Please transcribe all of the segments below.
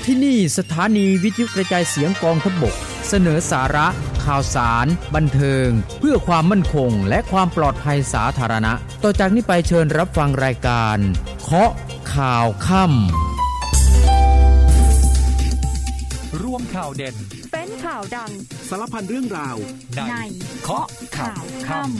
ที่นี่สถานีวิทยุกระจายเสียงกองทัพบกเสนอสาระข่าวสารบันเทิงเพื่อความมั่นคงและความปลอดภัยสาธารณะต่อจากนี้ไปเชิญรับฟังรายการเคาะข่าวค่ำร่วมข่าวเด่นเป็นข่าวดังสารพันเรื่องราวในเคาะข่าวค่ำ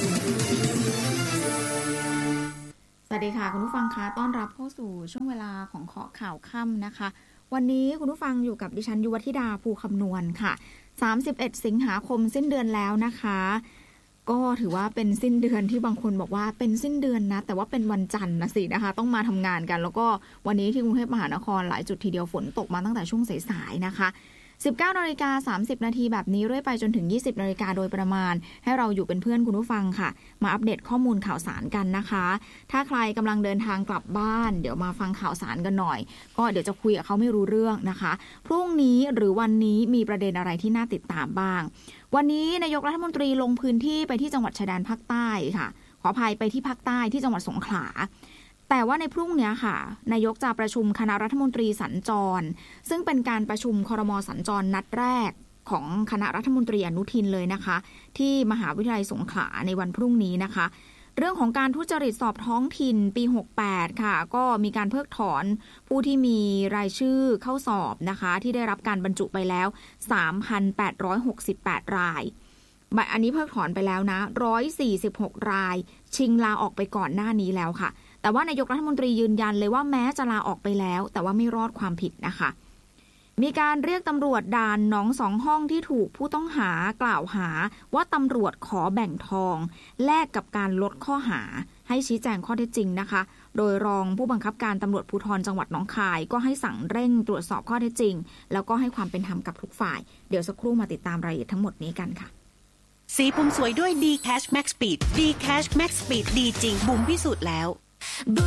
สวัสดีค่ะคุณผู้ฟังคะต้อนรับเข้าสู่ช่วงเวลาของเคาะข่าวค่ำนะคะวันนี้คุณผู้ฟังอยู่กับดิฉันยุวธิดาภูคำนวณค่ะ31สิงหาคมสิ้นเดือนแล้วนะคะก็ถือว่าเป็นสิ้นเดือนที่บางคนบอกว่าเป็นสิ้นเดือนนะแต่ว่าเป็นวันจันทร์นะสินะคะต้องมาทำงานกันแล้วก็วันนี้ที่กรุงเทพมหานครหลายจุดทีเดียวฝนตกมาตั้งแต่ช่วงสายๆนะคะ19:30 น.แบบนี้เรื่อยไปจนถึง 20:00 น.โดยประมาณให้เราอยู่เป็นเพื่อนคุณผู้ฟังค่ะมาอัปเดตข้อมูลข่าวสารกันนะคะถ้าใครกำลังเดินทางกลับบ้านเดี๋ยวมาฟังข่าวสารกันหน่อยก็เดี๋ยวจะคุยกับเขาไม่รู้เรื่องนะคะพรุ่งนี้หรือวันนี้มีประเด็นอะไรที่น่าติดตามบ้างวันนี้นายกรัฐมนตรีลงพื้นที่ไปที่จังหวัดชายแดนภาคใต้ค่ะขออภัยไปที่ภาคใต้ที่จังหวัดสงขลาแต่ว่าในพรุ่งนี้ค่ะนายกจะประชุมคณะรัฐมนตรีสัญจรซึ่งเป็นการประชุมครม.สัญจรนัดแรกของคณะรัฐมนตรีอนุทินเลยนะคะที่มหาวิทยาลัยสงขลาในวันพรุ่งนี้นะคะเรื่องของการทุจริตสอบท้องถิ่นปี68ค่ะก็มีการเพิกถอนผู้ที่มีรายชื่อเข้าสอบนะคะที่ได้รับการบรรจุไปแล้ว 3,868 รายอันนี้เพิกถอนไปแล้วนะ146รายชิงลาออกไปก่อนหน้านี้แล้วค่ะแต่ว่านายกรัฐมนตรียืนยันเลยว่าแม้จะลาออกไปแล้วแต่ว่าไม่รอดความผิดนะคะมีการเรียกตำรวจด่านหนองสองห้องที่ถูกผู้ต้องหากล่าวหาว่าตำรวจขอแบ่งทองแลกกับการลดข้อหาให้ชี้แจงข้อเท็จจริงนะคะโดยรองผู้บังคับการตำรวจภูธรจังหวัดหนองคายก็ให้สั่งเร่งตรวจสอบข้อเท็จจริงแล้วก็ให้ความเป็นธรรมกับทุกฝ่ายเดี๋ยวสักครู่มาติดตามรายละเอียดทั้งหมดนี้กันค่ะสีผมสวยด้วย D Cash Max Speed D Cash Max Speed ดีจริงบุ๋มพิสูจน์แล้ว